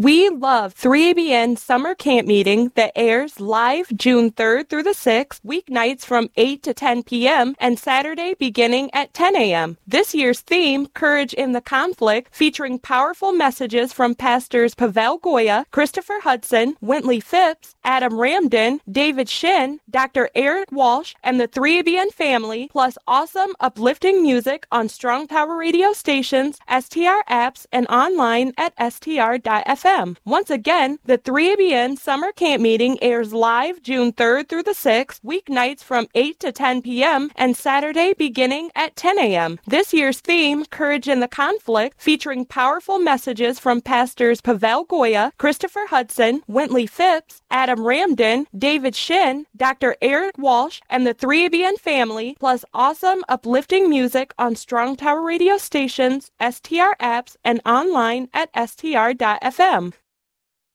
We love 3ABN Summer Camp Meeting that airs live June 3rd through the 6th, weeknights from 8 to 10 p.m. and Saturday beginning at 10 a.m. This year's theme, Courage in the Conflict, featuring powerful messages from pastors Pavel Goya, Christopher Hudson, Wintley Phipps, Adam Ramden, David Shin, Dr. Eric Walsh, and the 3ABN family, plus awesome uplifting music on Strong Tower radio stations, STR apps, and online at str.fm. Once again, the 3ABN Summer Camp Meeting airs live June 3rd through the 6th, weeknights from 8 to 10 p.m. and Saturday beginning at 10 a.m. This year's theme, Courage in the Conflict, featuring powerful messages from pastors Pavel Goya, Christopher Hudson, Wintley Phipps, Adam Ramden, David Shin, Dr. Eric Walsh, and the 3ABN family, plus awesome uplifting music on Strong Tower radio stations, STR apps, and online at str.fm.